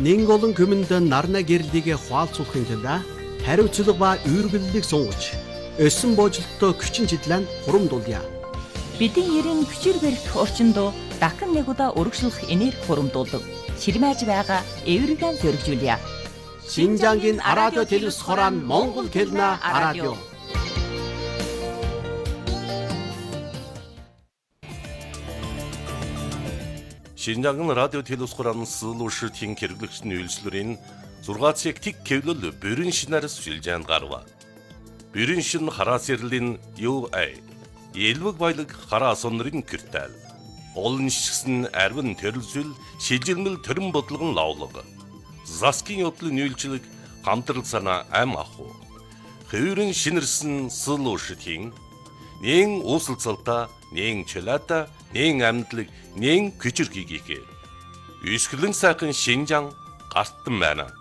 Нэн олон күмэнд нарна гэрлийг хуалцуулахын тулд хариуцлага ба үүргэллийг сунгаж өссөн боожлолттой хүчин чиглэн хурамдуулъя. Бидний ерэн хүчээр барих орчинд дахин нэг удаа урагшлах энерги хурамдуулдаг. Ширмэж байгаа эвэргэн зөргижүүлье. Шинжангийн радио телевиз хорон Монгол хэлний радио. Шинжангийн радио телевиз хорон сэлүүшийн хэрэглэгчний үйлчлэрийн 6 тэг кевлэл бүрэн шинээр шилжээнд гарва. Бүрэн шин хараас ярлийн UA Элвэг баялаг хараа сонрын киртэл. Олон шигсэн арвин төрөлсөл шижилмэл төрөн бодлогон лавлага. Заскин явдлын үйлчлэг хамтрал санаа ам аху. Хөврөн шинэрсэн сэлүүшийн нэн усалцалта, нэн чөлөөта, нэн амьдлаг, нэн күчрхийгээ. Үсгэлэн сайхан Шинжаан гартан байна.